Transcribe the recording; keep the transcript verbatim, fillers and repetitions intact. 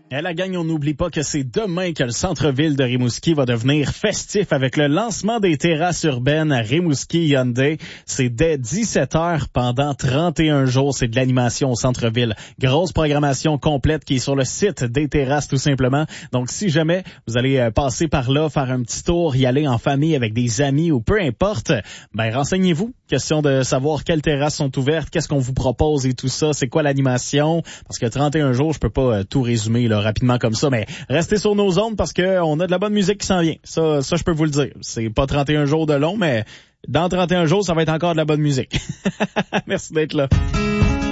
Et la gang, on n'oublie pas que c'est demain que le centre-ville de Rimouski va devenir festif avec le lancement des terrasses urbaines à Rimouski Hyundai. C'est dès dix-sept heures pendant trente et un jours. C'est de l'animation au centre-ville. Grosse programmation complète qui est sur le site des terrasses tout simplement. Donc si jamais vous allez passer par là, faire un petit tour, y aller en famille avec des amis ou peu importe, ben renseignez-vous. Question de savoir quelles terrasses sont ouvertes, qu'est-ce qu'on vous propose et tout ça, c'est quoi l'animation. Parce que trente et un jours, je peux pas tout résumer là rapidement comme ça, mais restez sur nos ondes parce que on a de la bonne musique qui s'en vient. Ça, ça je peux vous le dire. C'est pas trente et un jours de long, mais dans trente et un jours, ça va être encore de la bonne musique. Merci d'être là.